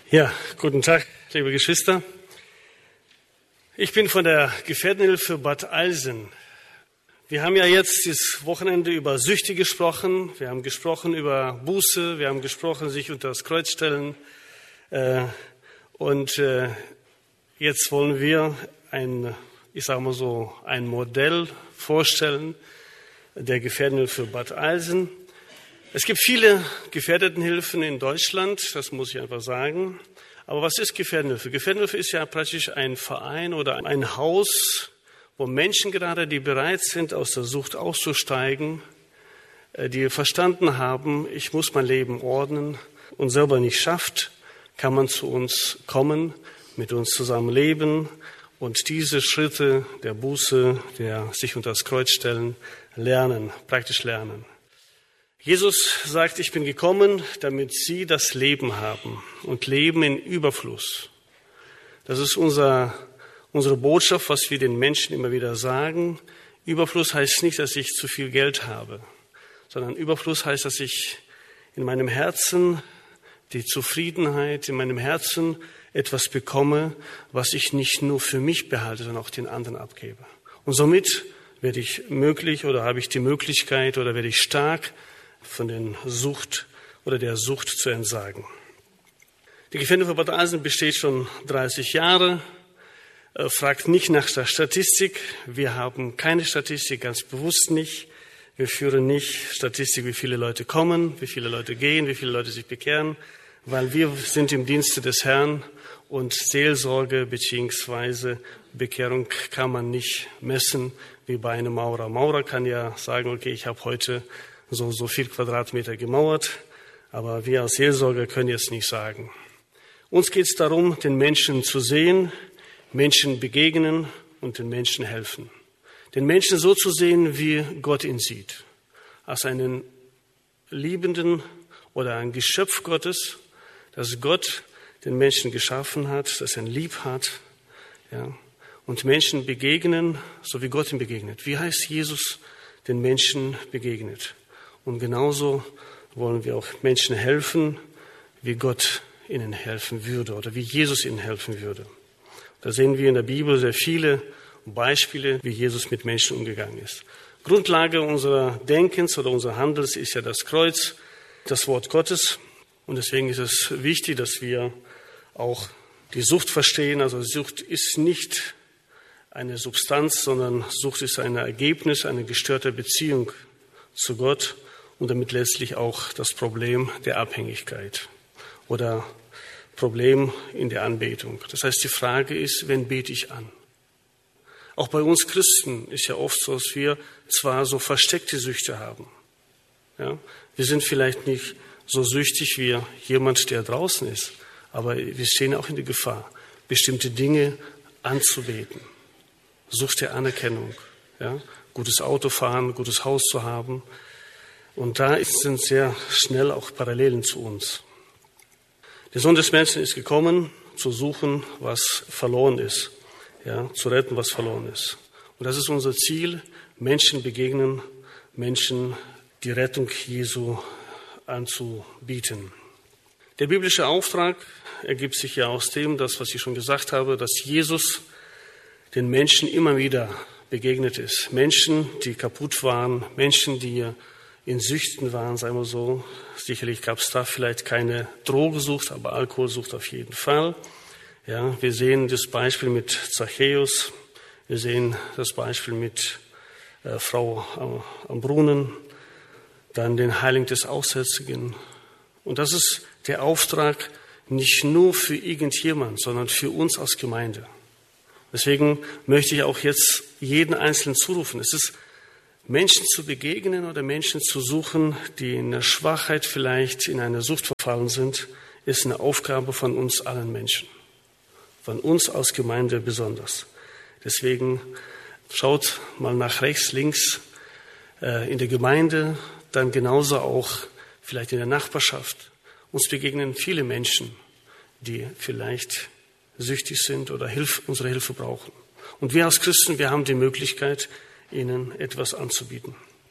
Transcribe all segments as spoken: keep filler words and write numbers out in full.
Ja, guten Tag, liebe Geschwister. Ich bin von der Gefährdenhilfe Bad Alsen. Wir haben ja jetzt dieses Wochenende über Süchte gesprochen. Wir haben gesprochen über Buße. Wir haben gesprochen, sich unter das Kreuz stellen. Und jetzt wollen wir ein, ich sage mal so, ein Modell vorstellen der Gefährdenhilfe Bad Alsen. Es gibt viele Gefährdetenhilfen in Deutschland, das muss ich einfach sagen. Aber was ist Gefährdenhilfe? Gefährdenhilfe ist ja praktisch ein Verein oder ein Haus, wo Menschen gerade, die bereit sind, aus der Sucht auszusteigen, die verstanden haben, ich muss mein Leben ordnen und selber nicht schafft, kann man zu uns kommen, mit uns zusammen leben und diese Schritte der Buße, der sich unter das Kreuz stellen, lernen, praktisch lernen. Jesus sagt, ich bin gekommen, damit sie das Leben haben und Leben in Überfluss. Das ist unser, unsere Botschaft, was wir den Menschen immer wieder sagen. Überfluss heißt nicht, dass ich zu viel Geld habe, sondern Überfluss heißt, dass ich in meinem Herzen die Zufriedenheit, in meinem Herzen etwas bekomme, was ich nicht nur für mich behalte, sondern auch den anderen abgebe. Und somit werde ich möglich oder habe ich die Möglichkeit oder werde ich stark von der Sucht oder der Sucht zu entsagen. Die Gefährdenhilfe Bad Alsen besteht schon dreißig Jahre, äh, fragt nicht nach der Statistik. Wir haben keine Statistik, ganz bewusst nicht. Wir führen nicht Statistik, wie viele Leute kommen, wie viele Leute gehen, wie viele Leute sich bekehren, weil wir sind im Dienste des Herrn und Seelsorge bzw. Bekehrung kann man nicht messen wie bei einem Maurer. Maurer kann ja sagen, okay, ich habe heute so so viel Quadratmeter gemauert, aber wir als Seelsorger können jetzt nicht sagen. Uns geht es darum, den Menschen zu sehen, Menschen begegnen und den Menschen helfen. Den Menschen so zu sehen, wie Gott ihn sieht, als einen liebenden oder ein Geschöpf Gottes, dass Gott den Menschen geschaffen hat, dass er ihn lieb hat, ja, und Menschen begegnen, so wie Gott ihm begegnet. Wie heißt Jesus den Menschen begegnet? Und genauso wollen wir auch Menschen helfen, wie Gott ihnen helfen würde oder wie Jesus ihnen helfen würde. Da sehen wir in der Bibel sehr viele Beispiele, wie Jesus mit Menschen umgegangen ist. Grundlage unserer Denkens oder unseres Handels ist ja das Kreuz, das Wort Gottes. Und deswegen ist es wichtig, dass wir auch die Sucht verstehen. Also Sucht ist nicht eine Substanz, sondern Sucht ist ein Ergebnis einer gestörten Beziehung zu Gott. Und damit letztlich auch das Problem der Abhängigkeit oder Problem in der Anbetung. Das heißt, die Frage ist, wen bete ich an? Auch bei uns Christen ist ja oft so, dass wir zwar so versteckte Süchte haben. Ja? Wir sind vielleicht nicht so süchtig wie jemand, der draußen ist, aber wir stehen auch in der Gefahr, bestimmte Dinge anzubeten. Sucht der Anerkennung, ja? Gutes Auto fahren, gutes Haus zu haben. Und da sind sehr schnell auch Parallelen zu uns. Der Sohn des Menschen ist gekommen, zu suchen, was verloren ist, ja, zu retten, was verloren ist. Und das ist unser Ziel, Menschen begegnen, Menschen die Rettung Jesu anzubieten. Der biblische Auftrag ergibt sich ja aus dem, das, was ich schon gesagt habe, dass Jesus den Menschen immer wieder begegnet ist. Menschen, die kaputt waren, Menschen, die in Süchten waren, sagen wir so. Sicherlich gab es da vielleicht keine Drogensucht, aber Alkoholsucht auf jeden Fall. Ja, wir sehen das Beispiel mit Zachäus, wir sehen das Beispiel mit äh, Frau am, am Brunnen, dann den Heiligen des Aussätzigen. Und das ist der Auftrag nicht nur für irgendjemand, sondern für uns als Gemeinde. Deswegen möchte ich auch jetzt jeden Einzelnen zurufen. Es ist Menschen zu begegnen oder Menschen zu suchen, die in der Schwachheit vielleicht in eine Sucht verfallen sind, ist eine Aufgabe von uns allen Menschen. Von uns als Gemeinde besonders. Deswegen schaut mal nach rechts, links äh, in der Gemeinde, dann genauso auch vielleicht in der Nachbarschaft. Uns begegnen viele Menschen, die vielleicht süchtig sind oder Hilfe, unsere Hilfe brauchen. Und wir als Christen, wir haben die Möglichkeit, ihnen etwas anzubieten.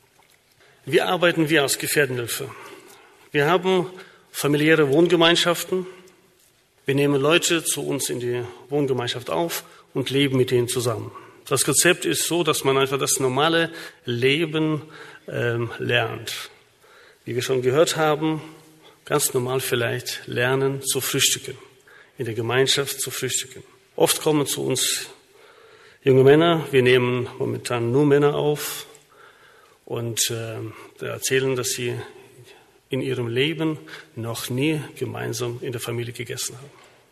Wie arbeiten wir als Gefährdenhilfe? Wir haben familiäre Wohngemeinschaften. Wir nehmen Leute zu uns in die Wohngemeinschaft auf und leben mit denen zusammen. Das Rezept ist so, dass man einfach das normale Leben ähm, lernt. Wie wir schon gehört haben, ganz normal vielleicht lernen zu frühstücken, in der Gemeinschaft zu frühstücken. Oft kommen zu uns junge Männer, wir nehmen momentan nur Männer auf und äh, erzählen, dass sie in ihrem Leben noch nie gemeinsam in der Familie gegessen haben.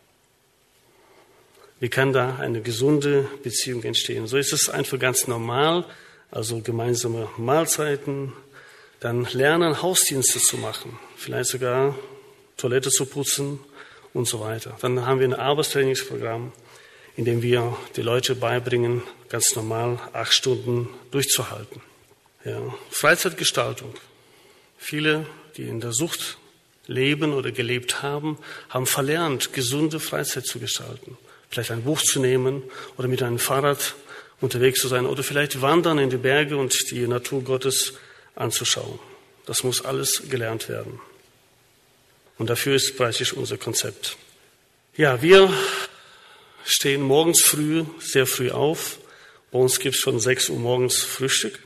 Wie kann da eine gesunde Beziehung entstehen? So ist es einfach ganz normal, also gemeinsame Mahlzeiten, dann lernen, Hausdienste zu machen, vielleicht sogar Toilette zu putzen und so weiter. Dann haben wir ein Arbeitstrainingsprogramm, in dem wir die Leute beibringen, ganz normal acht Stunden durchzuhalten. Ja. Freizeitgestaltung. Viele, die in der Sucht leben oder gelebt haben, haben verlernt, gesunde Freizeit zu gestalten. Vielleicht ein Buch zu nehmen oder mit einem Fahrrad unterwegs zu sein oder vielleicht wandern in die Berge und die Natur Gottes anzuschauen. Das muss alles gelernt werden. Und dafür ist praktisch unser Konzept. Ja, wir stehen morgens früh, sehr früh auf. Bei uns gibt es schon sechs Uhr morgens Frühstück.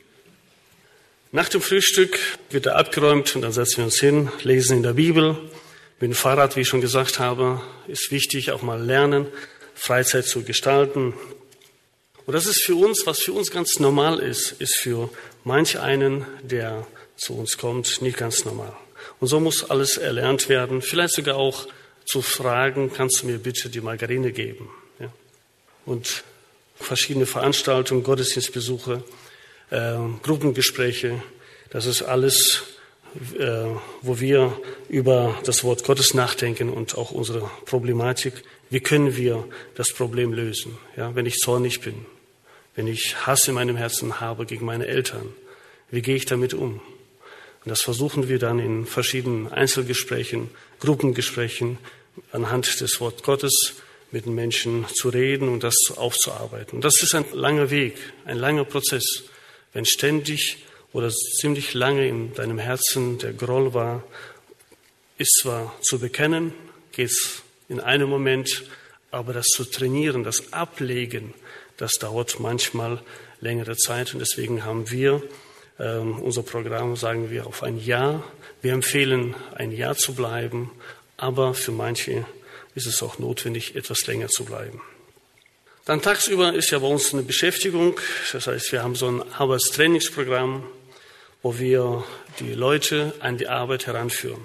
Nach dem Frühstück wird er abgeräumt und dann setzen wir uns hin, lesen in der Bibel. Mit dem Fahrrad, wie ich schon gesagt habe, ist wichtig, auch mal lernen, Freizeit zu gestalten. Und das ist für uns, was für uns ganz normal ist, ist für manch einen, der zu uns kommt, nicht ganz normal. Und so muss alles erlernt werden, vielleicht sogar auch zu fragen, kannst du mir bitte die Margarine geben? Ja. Und verschiedene Veranstaltungen, Gottesdienstbesuche, äh, Gruppengespräche, das ist alles, äh, wo wir über das Wort Gottes nachdenken und auch unsere Problematik. Wie können wir das Problem lösen? Ja, wenn ich zornig bin, wenn ich Hass in meinem Herzen habe gegen meine Eltern, wie gehe ich damit um? Und das versuchen wir dann in verschiedenen Einzelgesprächen, Gruppengesprächen anhand des Wort Gottes mit den Menschen zu reden und das aufzuarbeiten. Und das ist ein langer Weg, ein langer Prozess. Wenn ständig oder ziemlich lange in deinem Herzen der Groll war, ist zwar zu bekennen, geht's in einem Moment, aber das zu trainieren, das Ablegen, das dauert manchmal längere Zeit. Und deswegen haben wir äh, unser Programm, sagen wir, auf ein Jahr. Wir empfehlen, ein Jahr zu bleiben, aber für manche ist es auch notwendig, etwas länger zu bleiben. Dann tagsüber ist ja bei uns eine Beschäftigung. Das heißt, wir haben so ein Arbeitstrainingsprogramm, wo wir die Leute an die Arbeit heranführen.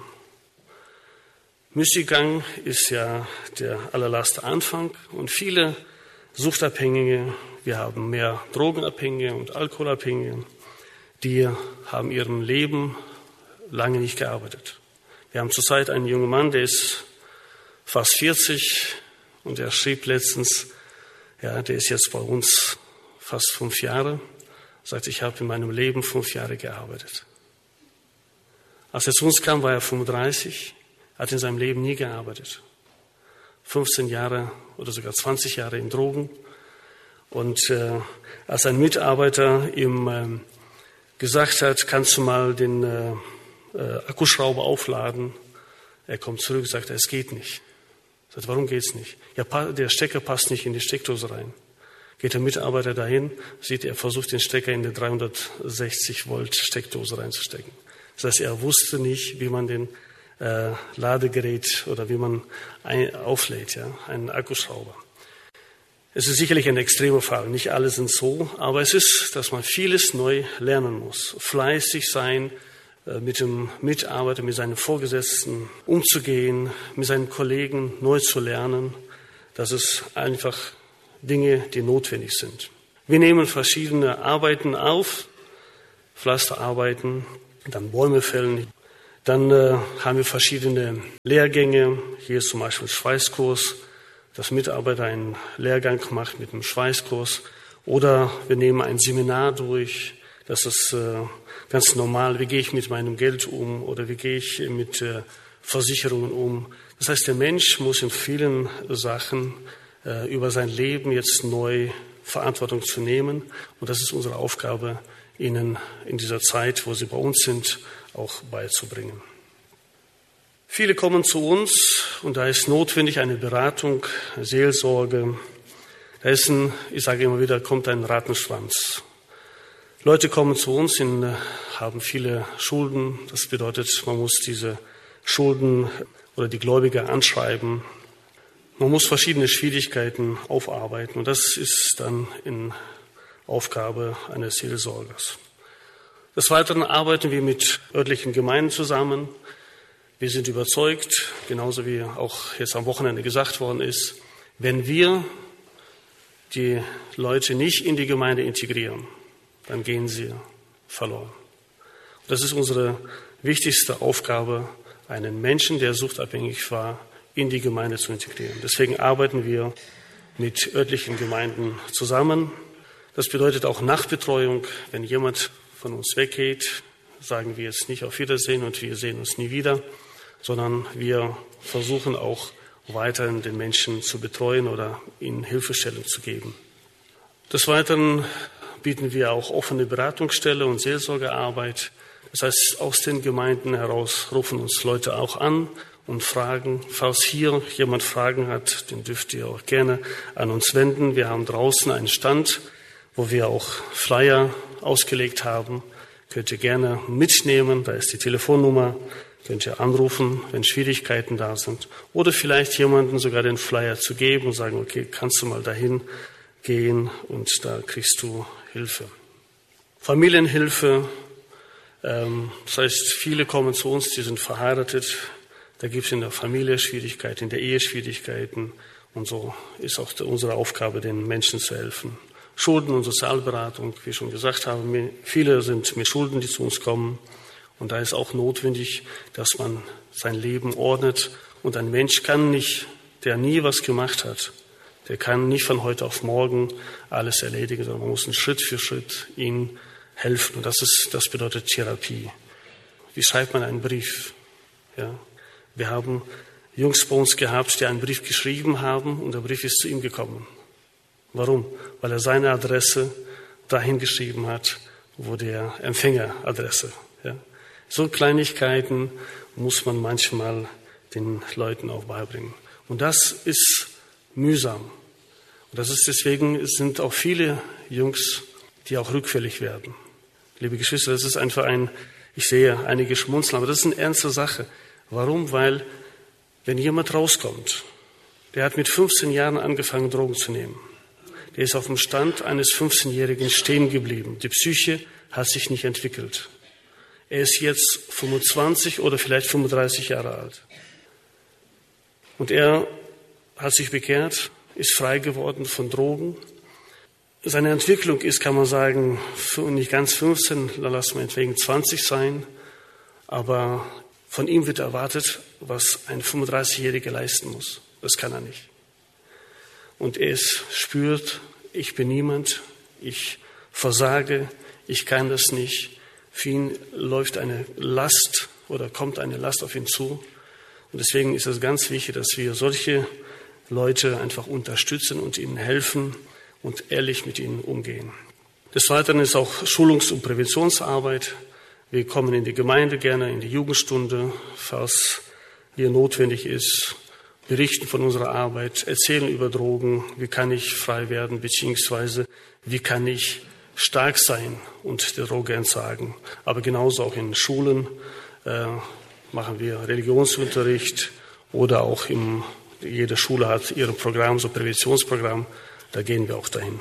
Müßiggang ist ja der allererste Anfang und viele Suchtabhängige, wir haben mehr Drogenabhängige und Alkoholabhängige, die haben ihrem Leben lange nicht gearbeitet. Wir haben zurzeit einen jungen Mann, der ist fast vierzig und er schrieb letztens, ja, der ist jetzt bei uns fast fünf Jahre, sagt, ich habe in meinem Leben fünf Jahre gearbeitet. Als er zu uns kam, war er fünfunddreißig, hat in seinem Leben nie gearbeitet. fünfzehn Jahre oder sogar zwanzig Jahre in Drogen. Und äh, als ein Mitarbeiter ihm äh, gesagt hat, kannst du mal den äh, äh, Akkuschrauber aufladen, er kommt zurück und sagt, es geht nicht. Er sagt, warum geht's nicht? Ja, der Stecker passt nicht in die Steckdose rein. Geht der Mitarbeiter dahin, sieht, er versucht den Stecker in die dreihundertsechzig Volt Steckdose reinzustecken. Das heißt, er wusste nicht, wie man den äh, Ladegerät oder wie man ein, auflädt, ja, einen Akkuschrauber. Es ist sicherlich ein extremer Fall, nicht alle sind so, aber es ist, dass man vieles neu lernen muss. Fleißig sein, äh, mit dem Mitarbeiter, mit seinen Vorgesetzten umzugehen, mit seinen Kollegen neu zu lernen. Das ist einfach Dinge, die notwendig sind. Wir nehmen verschiedene Arbeiten auf, Pflasterarbeiten, dann Bäume fällen. Dann äh, haben wir verschiedene Lehrgänge. Hier ist zum Beispiel Schweißkurs, dass Mitarbeiter einen Lehrgang macht mit einem Schweißkurs. Oder wir nehmen ein Seminar durch. Das ist äh, ganz normal. Wie gehe ich mit meinem Geld um? Oder wie gehe ich mit äh, Versicherungen um? Das heißt, der Mensch muss in vielen Sachen äh, über sein Leben jetzt neu Verantwortung zu nehmen. Und das ist unsere Aufgabe, Ihnen in dieser Zeit, wo Sie bei uns sind, auch beizubringen. Viele kommen zu uns und da ist notwendig eine Beratung, eine Seelsorge. Da ist ein, ich sage immer wieder, kommt ein Rattenschwanz. Leute kommen zu uns, in, haben viele Schulden. Das bedeutet, man muss diese Schulden oder die Gläubiger anschreiben. Man muss verschiedene Schwierigkeiten aufarbeiten. Und das ist dann in Aufgabe eines Seelsorgers. Des Weiteren arbeiten wir mit örtlichen Gemeinden zusammen. Wir sind überzeugt, genauso wie auch jetzt am Wochenende gesagt worden ist, wenn wir die Leute nicht in die Gemeinde integrieren, dann gehen sie verloren. Das ist unsere wichtigste Aufgabe, einen Menschen, der suchtabhängig war, in die Gemeinde zu integrieren. Deswegen arbeiten wir mit örtlichen Gemeinden zusammen. Das bedeutet auch Nachbetreuung. Wenn jemand von uns weggeht, sagen wir jetzt nicht auf Wiedersehen und wir sehen uns nie wieder, sondern wir versuchen auch weiterhin den Menschen zu betreuen oder ihnen Hilfestellung zu geben. Des Weiteren bieten wir auch offene Beratungsstelle und Seelsorgearbeit. Das heißt, aus den Gemeinden heraus rufen uns Leute auch an und fragen. Falls hier jemand Fragen hat, den dürft ihr auch gerne an uns wenden. Wir haben draußen einen Stand, wo wir auch Flyer ausgelegt haben. Könnt ihr gerne mitnehmen, da ist die Telefonnummer. Könnt ihr anrufen, wenn Schwierigkeiten da sind. Oder vielleicht jemandem sogar den Flyer zu geben und sagen, okay, kannst du mal dahin gehen und da kriegst du Hilfe. Familienhilfe, ähm, das heißt, viele kommen zu uns, die sind verheiratet. Da gibt es in der Familie Schwierigkeiten, in der Ehe Schwierigkeiten. Und so ist auch unsere Aufgabe, den Menschen zu helfen. Schulden- und Sozialberatung, wie ich schon gesagt habe, viele sind mit Schulden, die zu uns kommen. Und da ist auch notwendig, dass man sein Leben ordnet. Und ein Mensch kann nicht, der nie was gemacht hat, der kann nicht von heute auf morgen alles erledigen, sondern man muss Schritt für Schritt ihm helfen. Und das ist, das bedeutet Therapie. Wie schreibt man einen Brief? Ja. Wir haben Jungs bei uns gehabt, die einen Brief geschrieben haben und der Brief ist zu ihm gekommen. Warum? Weil er seine Adresse dahin geschrieben hat, wo der Empfängeradresse. Ja. So Kleinigkeiten muss man manchmal den Leuten auch beibringen. Und das ist mühsam. Und das ist deswegen, es sind auch viele Jungs, die auch rückfällig werden. Liebe Geschwister, das ist einfach ein, ich sehe einige schmunzeln, aber das ist eine ernste Sache. Warum? Weil, wenn jemand rauskommt, der hat mit fünfzehn Jahren angefangen, Drogen zu nehmen. Der ist auf dem Stand eines fünfzehnjährigen stehen geblieben. Die Psyche hat sich nicht entwickelt. Er ist jetzt fünfundzwanzig oder vielleicht fünfunddreißig Jahre alt. Und er hat sich bekehrt, ist frei geworden von Drogen. Seine Entwicklung ist, kann man sagen, nicht ganz fünfzehn, da lassen wir entwegen zwanzig sein. Aber von ihm wird erwartet, was ein fünfunddreißigjähriger leisten muss. Das kann er nicht. Und er ist, spürt, ich bin niemand, ich versage, ich kann das nicht. Für ihn läuft eine Last oder kommt eine Last auf ihn zu. Und deswegen ist es ganz wichtig, dass wir solche Leute einfach unterstützen und ihnen helfen und ehrlich mit ihnen umgehen. Des Weiteren ist auch Schulungs- und Präventionsarbeit. Wir kommen in die Gemeinde gerne, in die Jugendstunde, falls hier notwendig ist, berichten von unserer Arbeit, erzählen über Drogen, wie kann ich frei werden, beziehungsweise wie kann ich stark sein und der Droge entsagen. Aber genauso auch in Schulen äh, machen wir Religionsunterricht oder auch im, jede Schule hat ihr Programm, so Präventionsprogramm, da gehen wir auch dahin.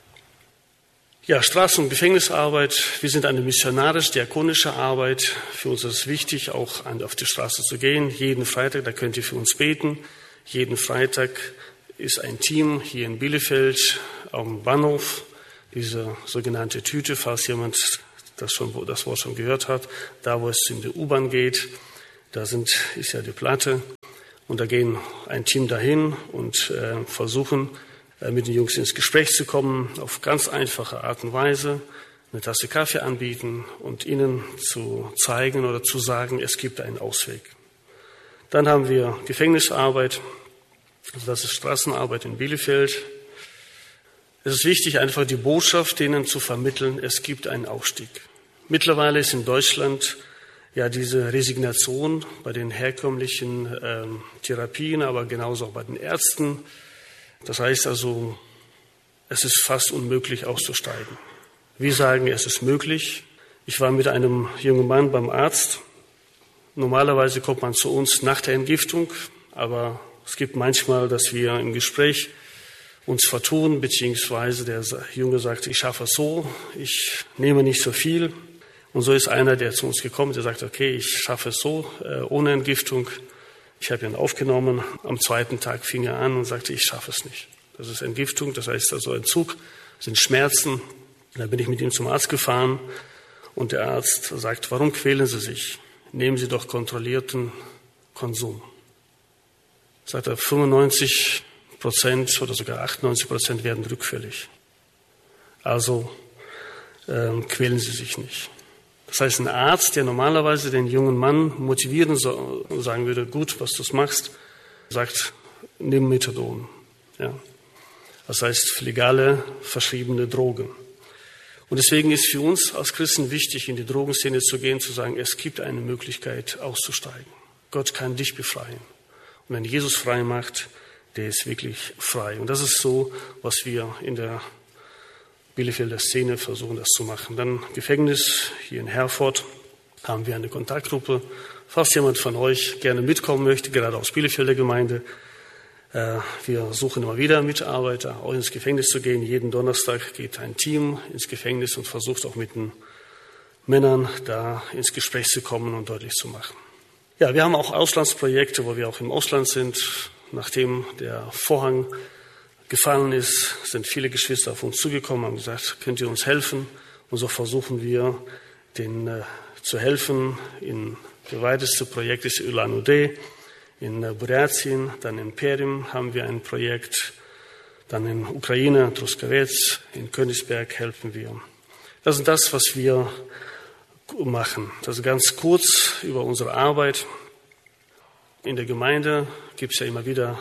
Ja, Straßen- und Gefängnisarbeit. Wir sind eine missionarisch-diakonische Arbeit. Für uns ist es wichtig, auch auf die Straße zu gehen. Jeden Freitag, da könnt ihr für uns beten. Jeden Freitag ist ein Team hier in Bielefeld am Bahnhof. Diese sogenannte Tüte, falls jemand das, schon, das Wort schon gehört hat, da wo es in die U-Bahn geht, da sind, ist ja die Platte. Und da gehen ein Team dahin und äh, versuchen, mit den Jungs ins Gespräch zu kommen, auf ganz einfache Art und Weise, eine Tasse Kaffee anbieten und ihnen zu zeigen oder zu sagen, es gibt einen Ausweg. Dann haben wir Gefängnisarbeit, also das ist Straßenarbeit in Bielefeld. Es ist wichtig, einfach die Botschaft denen zu vermitteln, es gibt einen Aufstieg. Mittlerweile ist in Deutschland ja, diese Resignation bei den herkömmlichen ähm, Therapien, aber genauso auch bei den Ärzten. Das heißt also, es ist fast unmöglich auszusteigen. Wir sagen, es ist möglich. Ich war mit einem jungen Mann beim Arzt. Normalerweise kommt man zu uns nach der Entgiftung, aber es gibt manchmal, dass wir im Gespräch uns vertun, beziehungsweise der Junge sagt, ich schaffe es so, ich nehme nicht so viel. Und so ist einer, der zu uns gekommen ist, der sagt, okay, ich schaffe es so, äh, ohne Entgiftung. Ich habe ihn aufgenommen. Am zweiten Tag fing er an und sagte, ich schaffe es nicht. Das ist Entgiftung, das heißt also Entzug, sind Schmerzen. Da bin ich mit ihm zum Arzt gefahren und der Arzt sagt, warum quälen Sie sich? Nehmen Sie doch kontrollierten Konsum. Sagt er, fünfundneunzig Prozent oder sogar achtundneunzig Prozent werden rückfällig. Also ähm, quälen Sie sich nicht. Das heißt, ein Arzt, der normalerweise den jungen Mann motivieren soll und sagen würde, gut, was du machst, sagt, nimm Methadon. Ja. Das heißt, legale, verschriebene Drogen. Und deswegen ist für uns als Christen wichtig, in die Drogenszene zu gehen, zu sagen, es gibt eine Möglichkeit auszusteigen. Gott kann dich befreien. Und wenn Jesus frei macht, der ist wirklich frei. Und das ist so, was wir in der Bielefelder Szene versuchen, das zu machen. Dann Gefängnis hier in Herford haben wir eine Kontaktgruppe. Falls jemand von euch gerne mitkommen möchte, gerade aus Bielefelder Gemeinde, äh, wir suchen immer wieder Mitarbeiter, auch ins Gefängnis zu gehen. Jeden Donnerstag geht ein Team ins Gefängnis und versucht auch mit den Männern da ins Gespräch zu kommen und deutlich zu machen. Ja, wir haben auch Auslandsprojekte, wo wir auch im Ausland sind. Nachdem der Vorhang gefallen ist, sind viele Geschwister auf uns zugekommen, haben gesagt, könnt ihr uns helfen? Und so versuchen wir, denen äh, zu helfen. In das weiteste Projekt ist Ulan-Ude, in äh, Buryatien, dann in Perm haben wir ein Projekt, dann in Ukraine, Truskavets, in Königsberg helfen wir. Das ist das, was wir machen. Das ist ganz kurz über unsere Arbeit. In der Gemeinde gibt es ja immer wieder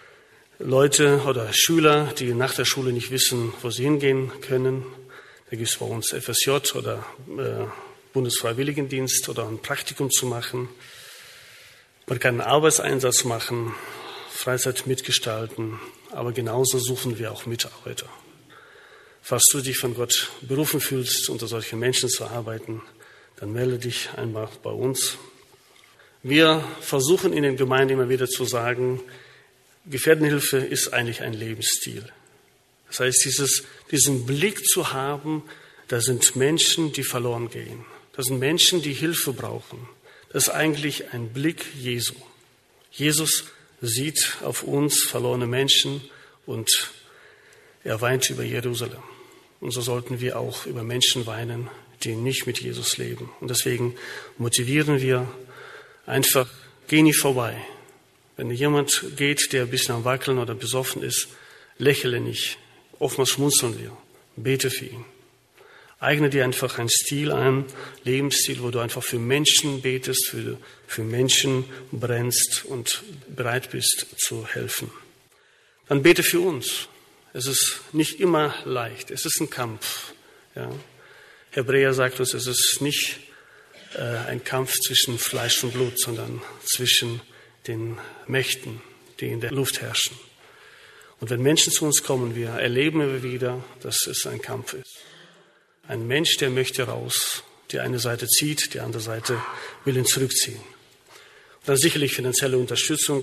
Leute oder Schüler, die nach der Schule nicht wissen, wo sie hingehen können. Da gibt es bei uns F S J oder äh, Bundesfreiwilligendienst oder ein Praktikum zu machen. Man kann einen Arbeitseinsatz machen, Freizeit mitgestalten, aber genauso suchen wir auch Mitarbeiter. Falls du dich von Gott berufen fühlst, unter solchen Menschen zu arbeiten, dann melde dich einmal bei uns. Wir versuchen in den Gemeinden immer wieder zu sagen, Gefährdenhilfe ist eigentlich ein Lebensstil. Das heißt, dieses, diesen Blick zu haben, da sind Menschen, die verloren gehen. Das sind Menschen, die Hilfe brauchen. Das ist eigentlich ein Blick Jesu. Jesus sieht auf uns verlorene Menschen und er weint über Jerusalem. Und so sollten wir auch über Menschen weinen, die nicht mit Jesus leben. Und deswegen motivieren wir einfach, geh nicht vorbei. Wenn jemand geht, der ein bisschen am Wackeln oder besoffen ist, lächle nicht. Oftmals schmunzeln wir. Bete für ihn. Eigne dir einfach einen Stil an, Lebensstil, wo du einfach für Menschen betest, für, für Menschen brennst und bereit bist zu helfen. Dann bete für uns. Es ist nicht immer leicht. Es ist ein Kampf. Ja. Hebräer sagt uns, es ist nicht äh, ein Kampf zwischen Fleisch und Blut, sondern zwischen den Mächten, die in der Luft herrschen. Und wenn Menschen zu uns kommen, wir erleben immer wieder, dass es ein Kampf ist. Ein Mensch, der möchte raus. Die eine Seite zieht, die andere Seite will ihn zurückziehen. Und dann sicherlich finanzielle Unterstützung.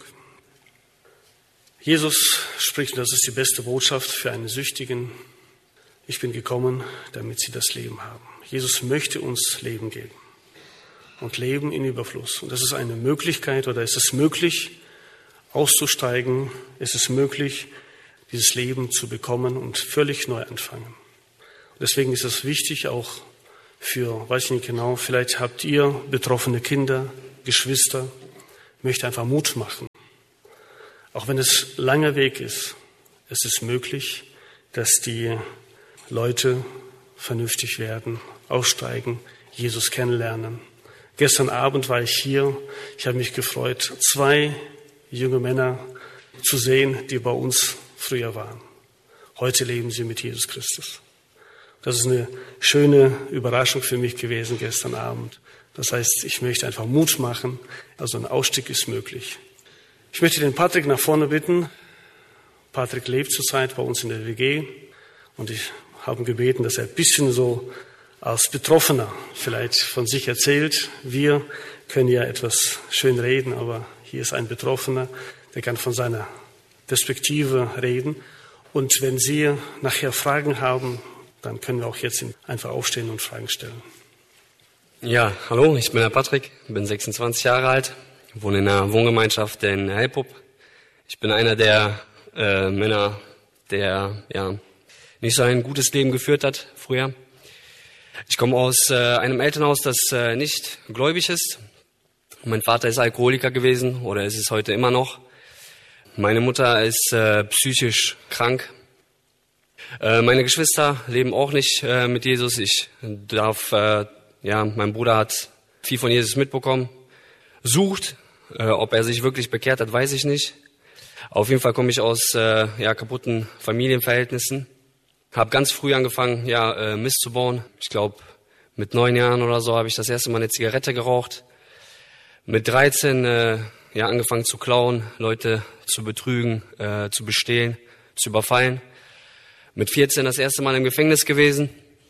Jesus spricht, und das ist die beste Botschaft für einen Süchtigen, ich bin gekommen, damit sie das Leben haben. Jesus möchte uns Leben geben. Und Leben in Überfluss. Und das ist eine Möglichkeit, oder es ist möglich, auszusteigen. Es ist möglich, dieses Leben zu bekommen und völlig neu anfangen. Und deswegen ist es wichtig, auch für, weiß ich nicht genau, vielleicht habt ihr betroffene Kinder, Geschwister, möchte einfach Mut machen. Auch wenn es ein langer Weg ist, es ist möglich, dass die Leute vernünftig werden, aussteigen, Jesus kennenlernen. Gestern Abend war ich hier. Ich habe mich gefreut, zwei junge Männer zu sehen, die bei uns früher waren. Heute leben sie mit Jesus Christus. Das ist eine schöne Überraschung für mich gewesen gestern Abend. Das heißt, ich möchte einfach Mut machen. Also ein Ausstieg ist möglich. Ich möchte den Patrick nach vorne bitten. Patrick lebt zurzeit bei uns in der W G. Und ich habe ihn gebeten, dass er ein bisschen so als Betroffener vielleicht von sich erzählt. Wir können ja etwas schön reden, aber hier ist ein Betroffener, der kann von seiner Perspektive reden. Und wenn Sie nachher Fragen haben, dann können wir auch jetzt einfach aufstehen und Fragen stellen. Ja, hallo, ich bin der Patrick, bin sechsundzwanzig Jahre alt, wohne in einer Wohngemeinschaft in Helpup. Ich bin einer der äh, Männer, der ja nicht so ein gutes Leben geführt hat früher. Ich komme aus äh, einem Elternhaus, das äh, nicht gläubig ist. Mein Vater ist Alkoholiker gewesen oder ist es heute immer noch. Meine Mutter ist äh, psychisch krank. Äh, meine Geschwister leben auch nicht äh, mit Jesus. Ich darf, äh, ja, mein Bruder hat viel von Jesus mitbekommen. Sucht, äh, ob er sich wirklich bekehrt hat, weiß ich nicht. Auf jeden Fall komme ich aus äh, ja, kaputten Familienverhältnissen. Habe ganz früh angefangen, ja, äh, Mist zu bauen. Ich glaube, mit neun Jahren oder so habe ich das erste Mal eine Zigarette geraucht. Mit dreizehn äh, ja, angefangen zu klauen, Leute zu betrügen, äh, zu bestehlen, zu überfallen. Mit vierzehn das erste Mal im Gefängnis gewesen.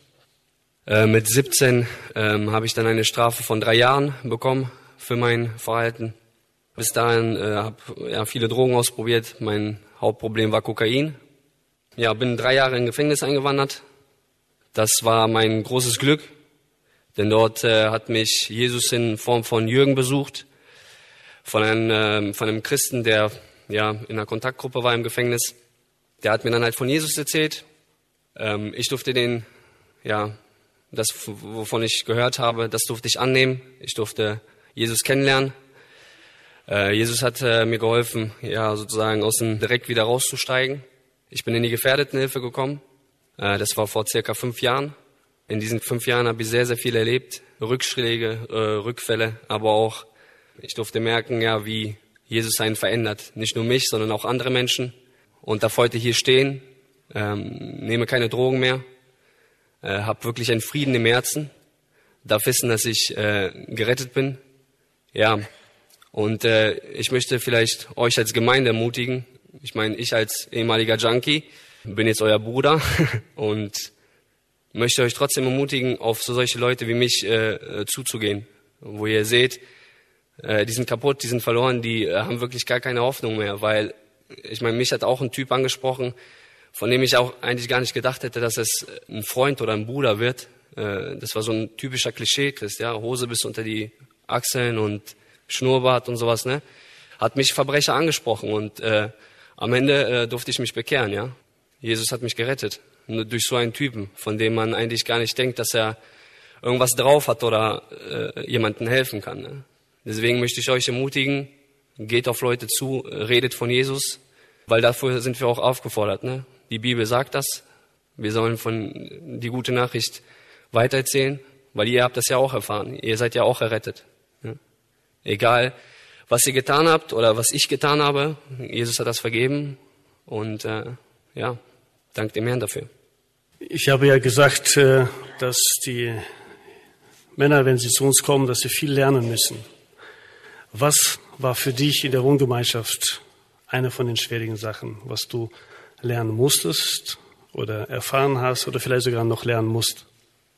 Äh, mit siebzehn ähm, habe ich dann eine Strafe von drei Jahren bekommen für mein Verhalten. Bis dahin äh, habe ja, viele Drogen ausprobiert. Mein Hauptproblem war Kokain. Ja, bin drei Jahre in Gefängnis eingewandert. Das war mein großes Glück, denn dort äh, hat mich Jesus in Form von Jürgen besucht, von einem, äh, von einem Christen, der ja in einer Kontaktgruppe war im Gefängnis. Der hat mir dann halt von Jesus erzählt. Ähm, ich durfte den, ja, das, wovon ich gehört habe, das durfte ich annehmen. Ich durfte Jesus kennenlernen. Äh, Jesus hat äh, mir geholfen, ja, sozusagen aus dem Dreck wieder rauszusteigen. Ich bin in die Gefährdetenhilfe gekommen. Äh, das war vor circa fünf Jahren. In diesen fünf Jahren habe ich sehr, sehr viel erlebt. Rückschläge, äh, Rückfälle, aber auch, ich durfte merken, ja, wie Jesus einen verändert. Nicht nur mich, sondern auch andere Menschen. Und darf heute hier stehen, ähm, nehme keine Drogen mehr, äh, habe wirklich einen Frieden im Herzen, darf wissen, dass ich äh, gerettet bin. Ja, und äh, ich möchte vielleicht euch als Gemeinde ermutigen. Ich meine, ich als ehemaliger Junkie bin jetzt euer Bruder und möchte euch trotzdem ermutigen, auf so solche Leute wie mich äh, zuzugehen. Wo ihr seht, äh, die sind kaputt, die sind verloren, die äh, haben wirklich gar keine Hoffnung mehr, weil ich meine, mich hat auch ein Typ angesprochen, von dem ich auch eigentlich gar nicht gedacht hätte, dass es ein Freund oder ein Bruder wird. Äh, das war so ein typischer Klischee-Christ, ja, Hose bis unter die Achseln und Schnurrbart und sowas, ne? Hat mich Verbrecher angesprochen und äh, am Ende äh, durfte ich mich bekehren, ja. Jesus hat mich gerettet. Nur durch so einen Typen, von dem man eigentlich gar nicht denkt, dass er irgendwas drauf hat oder äh, jemandem helfen kann, ne? Deswegen möchte ich euch ermutigen, geht auf Leute zu, redet von Jesus, weil dafür sind wir auch aufgefordert, ne? Die Bibel sagt das. Wir sollen von die gute Nachricht weitererzählen, weil ihr habt das ja auch erfahren. Ihr seid ja auch errettet, ne? Egal, was ihr getan habt oder was ich getan habe, Jesus hat das vergeben und äh, ja, dank dem Herrn dafür. Ich habe ja gesagt, dass die Männer, wenn sie zu uns kommen, dass sie viel lernen müssen. Was war für dich in der Wohngemeinschaft eine von den schwierigen Sachen, was du lernen musstest oder erfahren hast oder vielleicht sogar noch lernen musst?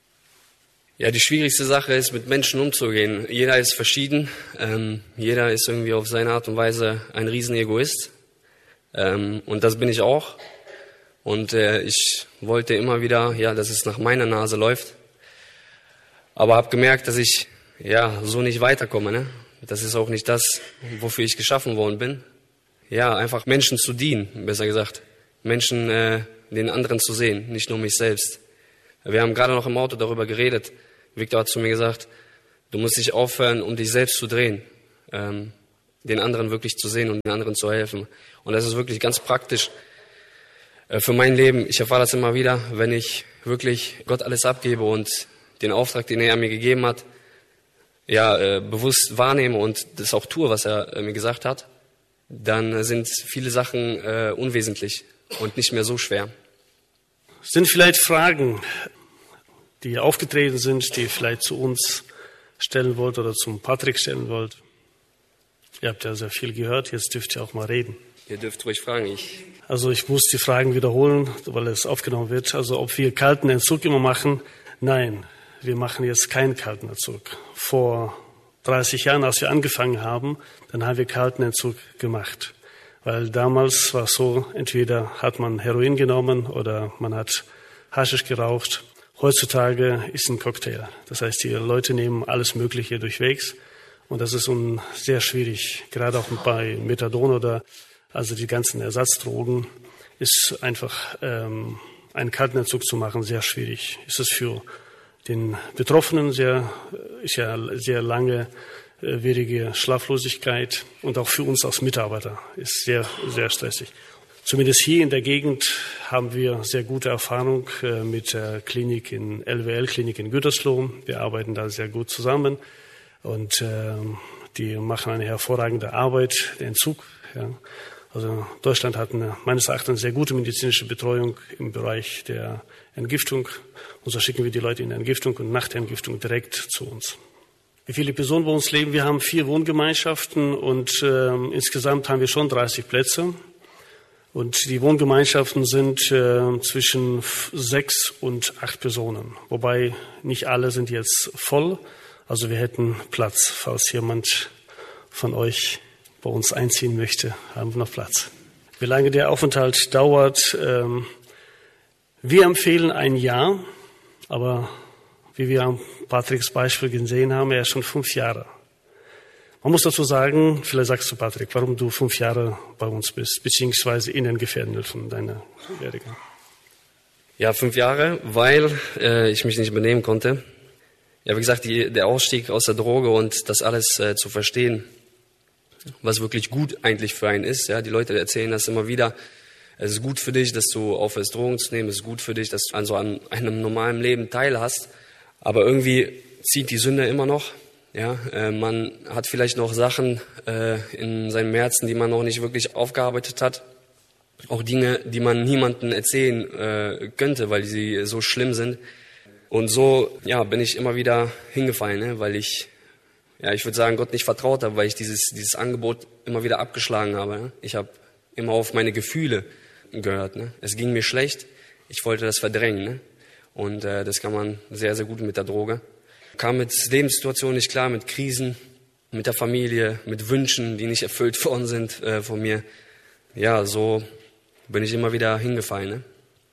Ja, die schwierigste Sache ist, mit Menschen umzugehen. Jeder ist verschieden. Ähm, jeder ist irgendwie auf seine Art und Weise ein Riesenegoist. Ähm, und das bin ich auch. Und äh, ich wollte immer wieder, ja, dass es nach meiner Nase läuft. Aber habe gemerkt, dass ich ja so nicht weiterkomme, ne? Das ist auch nicht das, wofür ich geschaffen worden bin. Ja, einfach Menschen zu dienen, besser gesagt. Menschen, äh, den anderen zu sehen, nicht nur mich selbst. Wir haben gerade noch im Auto darüber geredet. Victor hat zu mir gesagt, du musst dich aufhören, um dich selbst zu drehen. Ähm, den anderen wirklich zu sehen und den anderen zu helfen. Und das ist wirklich ganz praktisch äh, für mein Leben. Ich erfahre das immer wieder, wenn ich wirklich Gott alles abgebe und den Auftrag, den er mir gegeben hat, ja, äh, bewusst wahrnehme und das auch tue, was er äh, mir gesagt hat, dann sind viele Sachen äh, unwesentlich und nicht mehr so schwer. Sind vielleicht Fragen, die aufgetreten sind, die vielleicht zu uns stellen wollt oder zum Patrick stellen wollt. Ihr habt ja sehr viel gehört, jetzt dürft ihr auch mal reden. Ihr dürft ruhig fragen. Ich Also ich muss die Fragen wiederholen, weil es aufgenommen wird. Also ob wir kalten Entzug immer machen? Nein, wir machen jetzt keinen kalten Entzug. Vor dreißig Jahren, als wir angefangen haben, dann haben wir kalten Entzug gemacht. Weil damals war es so, entweder hat man Heroin genommen oder man hat Haschisch geraucht. Heutzutage ist ein Cocktail. Das heißt, die Leute nehmen alles Mögliche durchwegs. Und das ist un sehr schwierig, gerade auch bei Methadon oder also die ganzen Ersatzdrogen ist einfach ähm, einen kalten Entzug zu machen sehr schwierig. Ist es für den Betroffenen sehr, ist ja sehr lange langwierige Schlaflosigkeit und auch für uns als Mitarbeiter ist sehr, sehr stressig. Zumindest hier in der Gegend haben wir sehr gute Erfahrung mit der Klinik in L W L-Klinik in Gütersloh. Wir arbeiten da sehr gut zusammen und äh, die machen eine hervorragende Arbeit, der Entzug. Ja. Also Deutschland hat eine, meines Erachtens sehr gute medizinische Betreuung im Bereich der Entgiftung. Und so schicken wir die Leute in der Entgiftung und nach der Entgiftung direkt zu uns. Wie viele Personen bei uns leben? Wir haben vier Wohngemeinschaften und äh, insgesamt haben wir schon dreißig Plätze. Und die Wohngemeinschaften sind äh, zwischen sechs und acht Personen. Wobei nicht alle sind jetzt voll. Also wir hätten Platz, falls jemand von euch bei uns einziehen möchte, haben wir noch Platz. Wie lange der Aufenthalt dauert, ähm, wir empfehlen ein Jahr, aber wie wir am Patricks Beispiel gesehen haben, er ist schon fünf Jahre. Man muss dazu sagen, vielleicht sagst du, Patrick, warum du fünf Jahre bei uns bist, beziehungsweise in den Gefährdenhilfen deiner Werdegang. Ja, fünf Jahre, weil äh, ich mich nicht benehmen konnte. Ja, wie gesagt, die, der Ausstieg aus der Droge und das alles äh, zu verstehen, was wirklich gut eigentlich für einen ist. Ja, die Leute erzählen das immer wieder. Es ist gut für dich, dass du aufhörst, Drogen zu nehmen. Es ist gut für dich, dass du also an einem normalen Leben teilhast. Aber irgendwie zieht die Sünde immer noch. Ja, äh, man hat vielleicht noch Sachen äh, in seinem Herzen, die man noch nicht wirklich aufgearbeitet hat. Auch Dinge, die man niemandem erzählen äh, könnte, weil sie so schlimm sind. Und so ja, bin ich immer wieder hingefallen, ne? weil ich, ja, ich würde sagen, Gott nicht vertraut habe, weil ich dieses, dieses Angebot immer wieder abgeschlagen habe. Ne? Ich habe immer auf meine Gefühle gehört. Ne? Es ging mir schlecht, ich wollte das verdrängen. Ne? Und äh, das kann man sehr, sehr gut mit der Droge. Kam mit Lebenssituationen nicht klar, mit Krisen, mit der Familie, mit Wünschen, die nicht erfüllt worden sind äh, von mir. Ja, so bin ich immer wieder hingefallen. Ne?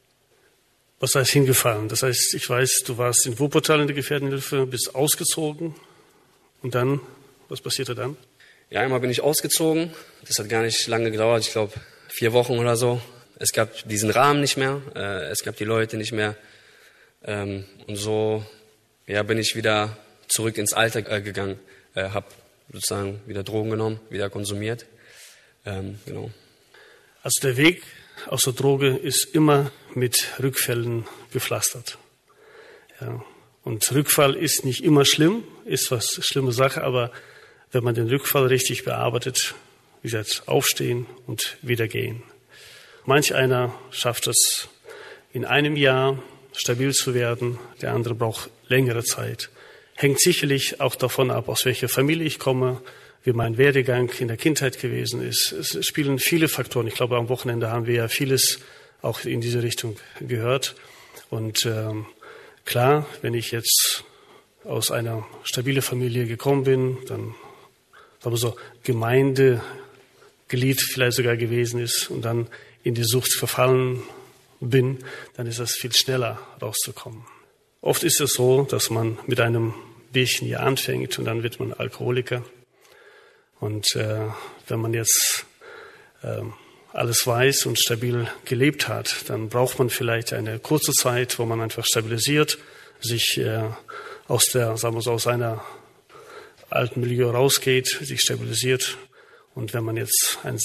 Was heißt hingefallen? Das heißt, ich weiß, du warst in Wuppertal in der Gefährdenhilfe, bist ausgezogen und dann, was passierte dann? Ja, einmal bin ich ausgezogen. Das hat gar nicht lange gedauert, ich glaube vier Wochen oder so. Es gab diesen Rahmen nicht mehr, äh, es gab die Leute nicht mehr. Ähm, und so ja, bin ich wieder zurück ins Alter äh, gegangen, äh, habe sozusagen wieder Drogen genommen, wieder konsumiert. Ähm, genau. Also der Weg aus der Droge ist immer mit Rückfällen gepflastert. Ja. Und Rückfall ist nicht immer schlimm, ist was schlimme Sache, aber wenn man den Rückfall richtig bearbeitet, wie gesagt, aufstehen und wieder gehen. Manch einer schafft es in einem Jahr stabil zu werden, der andere braucht längere Zeit. Hängt sicherlich auch davon ab, aus welcher Familie ich komme, wie mein Werdegang in der Kindheit gewesen ist. Es spielen viele Faktoren. Ich glaube, am Wochenende haben wir ja vieles auch in diese Richtung gehört. Und ähm, klar, wenn ich jetzt aus einer stabilen Familie gekommen bin, dann aber so Gemeindeglied vielleicht sogar gewesen ist und dann in die Sucht verfallen bin, dann ist es viel schneller rauszukommen. Oft ist es so, dass man mit einem Bierchen hier anfängt und dann wird man Alkoholiker. Und äh, wenn man jetzt äh, alles weiß und stabil gelebt hat, dann braucht man vielleicht eine kurze Zeit, wo man einfach stabilisiert, sich äh, aus der, sagen wir so, aus einer alten Milieu rausgeht, sich stabilisiert. Und wenn man jetzt ein